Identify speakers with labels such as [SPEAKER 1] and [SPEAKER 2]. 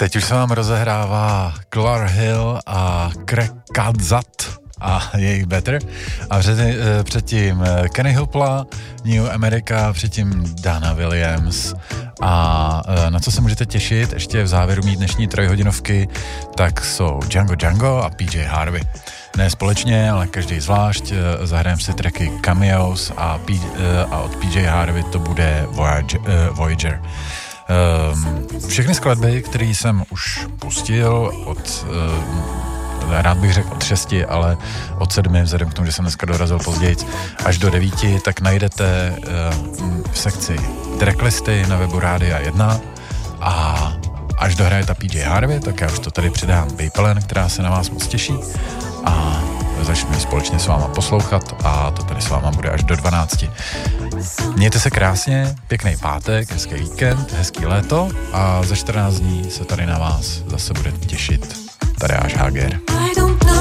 [SPEAKER 1] Teď už se vám rozehrává Clark Hill a Krekadzat a jejich Better. A předtím Kenny Hoopla, New America, předtím Dana Williams. A na co se můžete těšit ještě v závěru mít dnešní trojhodinovky, tak jsou Django a PJ Harvey. Ne společně, ale každý zvlášť. Zahrajeme si tracky Cameos a od PJ Harvey to bude Voyager. Všechny skladby, které jsem už pustil od rád bych řekl od 6, ale od 7, vzhledem k tomu, že jsem dneska dorazil později, až do 9, tak najdete v sekci tracklisty na webu Rádia 1 a až dohraje ta PJ Harvey, tak já už to tady přidám Bejpelen, která se na vás moc těší a začneme společně s váma poslouchat a to tady s váma bude až do 12. Mějte se krásně, pěkný pátek, hezký víkend, hezký léto a za 14 dní se tady na vás zase bude těšit Tadeáš Hager.